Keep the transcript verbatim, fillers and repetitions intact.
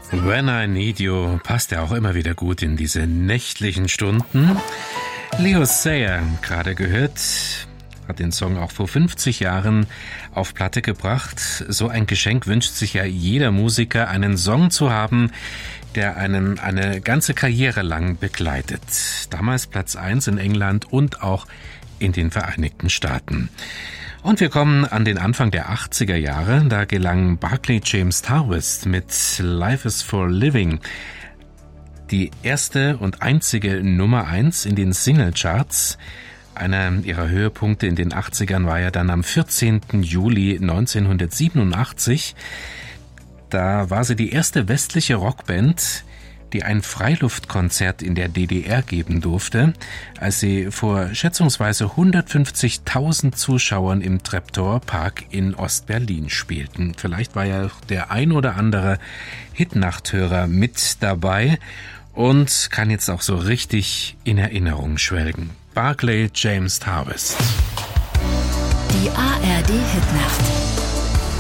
When I Need You passt ja auch immer wieder gut in diese nächtlichen Stunden. Leo Sayer, gerade gehört, hat den Song auch vor fünfzig Jahren auf Platte gebracht. So ein Geschenk wünscht sich ja jeder Musiker, einen Song zu haben, der einen eine ganze Karriere lang begleitet. Damals Platz eins in England und auch in den Vereinigten Staaten. Und wir kommen an den Anfang der achtziger Jahre. Da gelang Barclay James Tarvis mit Life is for Living die erste und einzige Nummer eins in den Singlecharts. Einer ihrer Höhepunkte in den achtzigern war ja dann am vierzehnten Juli neunzehnhundertsiebenundachtzig. Da war sie die erste westliche Rockband, die ein Freiluftkonzert in der D D R geben durfte, als sie vor schätzungsweise hundertfünfzigtausend Zuschauern im Treptower Park in Ostberlin spielten. Vielleicht war ja der ein oder andere Hitnachthörer mit dabei und kann jetzt auch so richtig in Erinnerung schwelgen. Barclay James Tarvis. Die A R D Hitnacht.